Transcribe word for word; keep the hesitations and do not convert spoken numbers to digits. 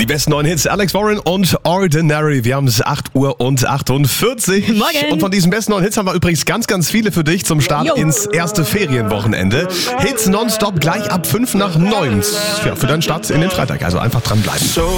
Die besten neuen Hits, Alex Warren und Ordinary. Wir haben es acht Uhr und achtundvierzig. Morgen. Und von diesen besten neuen Hits haben wir übrigens ganz, ganz viele für dich zum Start Jo. ins erste Ferienwochenende. Hits nonstop gleich ab fünf nach neun. Ja, für deinen Start in den Freitag. Also einfach dranbleiben.